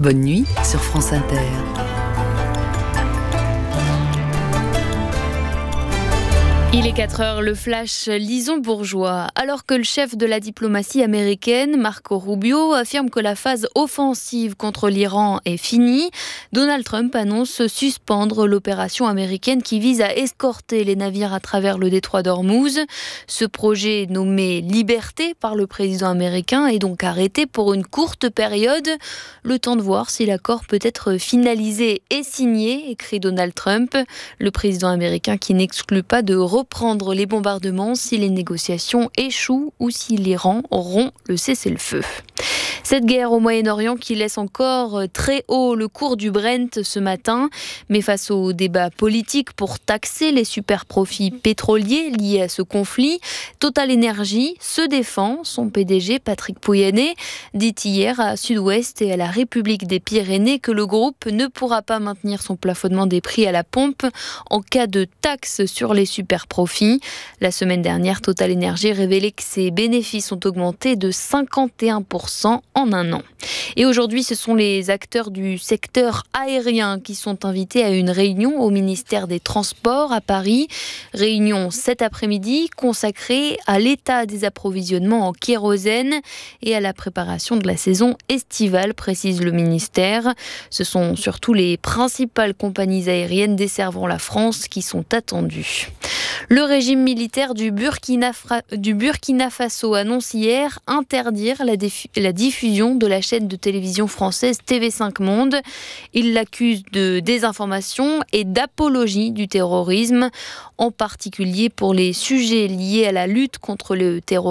Bonne nuit sur France Inter. Il est 4h, le flash Lison Bourgeois. Alors que le chef de la diplomatie américaine, Marco Rubio, affirme que la phase offensive contre l'Iran est finie, Donald Trump annonce suspendre l'opération américaine qui vise à escorter les navires à travers le détroit d'Ormuz. Ce projet, nommé Liberté par le président américain, est donc arrêté pour une courte période. Le temps de voir si l'accord peut être finalisé et signé, écrit Donald Trump. Le président américain qui n'exclut pas de reprendre les bombardements si les négociations échouent ou si l'Iran rompt le cessez-le-feu. Cette guerre au Moyen-Orient qui laisse encore très haut le cours du Brent ce matin, mais face au débat politique pour taxer les super-profits pétroliers liés à ce conflit, Total Energy se défend. Son PDG, Patrick Pouyanné, dit hier à Sud-Ouest et à la République des Pyrénées que le groupe ne pourra pas maintenir son plafonnement des prix à la pompe en cas de taxe sur les super-profits. La semaine dernière, Total Energy révélait que ses bénéfices ont augmenté de 51% en un an. Et aujourd'hui, ce sont les acteurs du secteur aérien qui sont invités à une réunion au ministère des Transports à Paris. Réunion cet après-midi consacrée à l'état des approvisionnements en kérosène et à la préparation de la saison estivale, précise le ministère. Ce sont surtout les principales compagnies aériennes desservant la France qui sont attendues. Le régime militaire du Burkina Faso annonce hier interdire la diffusion de la chaîne de télévision française TV5 Monde. Il l'accuse de désinformation et d'apologie du terrorisme, en particulier pour les sujets liés à la lutte contre le terrorisme